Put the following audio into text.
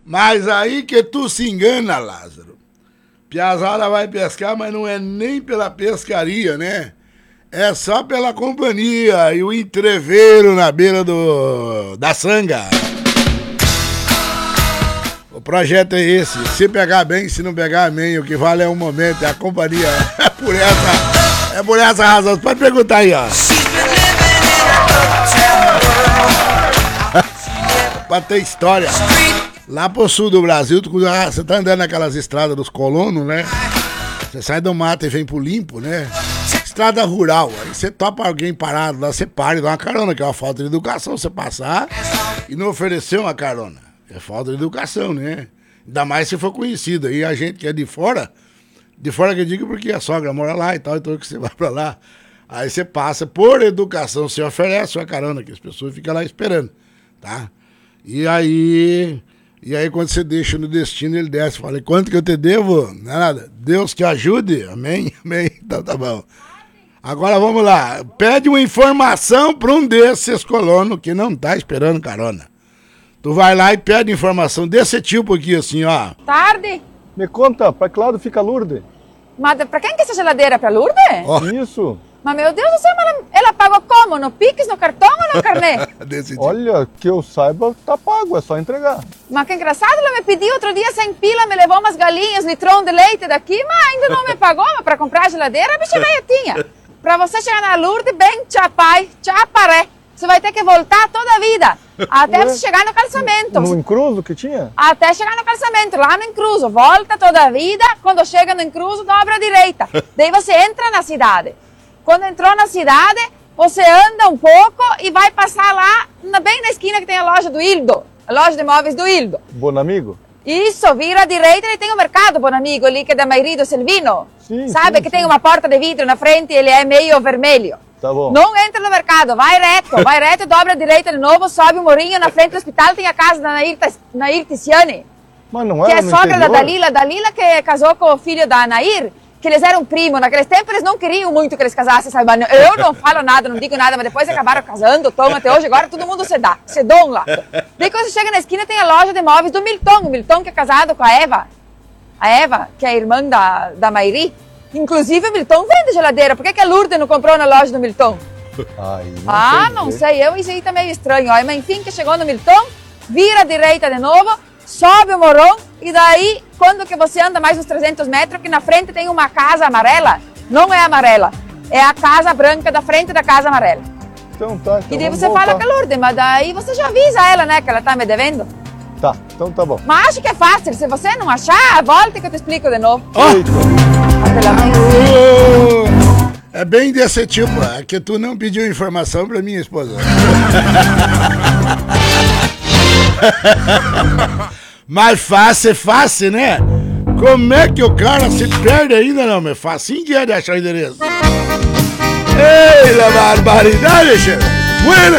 Mas aí que tu se engana, Lázaro. Piazada vai pescar, mas não é nem pela pescaria, né? É só pela companhia e o entreveiro na beira da sanga. O projeto é esse. Se pegar bem, se não pegar, amém. O que vale é o momento, é a companhia. É por essa razão. Você pode perguntar aí, ó. Pra ter história. Lá pro sul do Brasil, você tá andando naquelas estradas dos colonos, né? Você sai do mato e vem pro limpo, né? Estrada rural. Aí você topa alguém parado lá, você para e dá uma carona, que é uma falta de educação. Você passar e não oferecer uma carona. É falta de educação, né? Ainda mais se for conhecido. E a gente que é de fora que eu digo porque a sogra mora lá e tal, então que você vai pra lá. Aí você passa, por educação, você oferece uma carona, que as pessoas ficam lá esperando, tá? E aí quando você deixa no destino, ele desce e fala, quanto que eu te devo? Não é nada. Deus que ajude, amém, amém, então tá bom. Agora vamos lá, pede uma informação pra um desses colonos que não tá esperando carona. Tu vai lá e pede informação desse tipo aqui, assim, ó. Tarde. Me conta, pra que lado fica Lourdes? Mas pra quem que é essa geladeira? Pra Lourdes? Oh. Isso. Mas meu Deus do céu, ela pagou como? No Pix, no cartão ou no carnê? Desse tipo. Olha, que eu saiba, tá pago, é só entregar. Mas que engraçado, ela me pediu outro dia 100 pila, me levou umas galinhas, litrão de leite daqui, mas ainda não me pagou pra comprar a geladeira, a bicha velha tinha. Pra você chegar na Lourdes, bem chapai, chaparé. Você vai ter que voltar toda a vida, até você chegar no calçamento. No encruzo que tinha? Até chegar no calçamento, lá no encruzo. Volta toda a vida, quando chega no encruzo, dobra à direita. Daí você entra na cidade. Quando entrou na cidade, você anda um pouco e vai passar lá, bem na esquina que tem a loja do Hildo. A loja de móveis do Hildo. Bonamigo? Isso, vira à direita e tem o mercado, Bonamigo, ali que é da Mairi do Silvino. Sim, Sabe sim, que sim. tem uma porta de vidro na frente e ele é meio vermelho. Tá bom. Não entra no mercado, vai reto, dobra à direita de novo, sobe o morrinho, na frente do hospital tem a casa da Nair Tiziane, Mas não que era é no sogra da interior? Dalila que casou com o filho da Nair, que eles eram primos. Naqueles tempos eles não queriam muito que eles casassem, sabe? Eu não falo nada, não digo nada, mas depois acabaram casando, toma até hoje, agora todo mundo se dão lá. Daí quando você chega na esquina tem a loja de móveis do Milton, o Milton que é casado com a Eva, que é a irmã da Mairi. Inclusive o Milton vende geladeira, por que a Lourdes não comprou na loja do Milton? Não sei, isso aí tá meio estranho. Ó. Mas enfim, que chegou no Milton, vira à direita de novo, sobe o morrão e daí, quando que você anda mais uns 300 metros, que na frente tem uma casa amarela, não é amarela, é a casa branca da frente da casa amarela. Então tá. Então E daí vamos você fala voltar. com a Lourdes, mas daí você já avisa ela, né, que ela tá me devendo. Tá, então tá bom. Mas acho que é fácil, se você não achar, volta que eu te explico de novo. Feito. É bem desse tipo, é que tu não pediu informação pra minha esposa. Mas fácil, né? Como é que o cara se perde ainda, não? É facinho de achar o endereço. Ei, la barbaridade, chefe! Buena!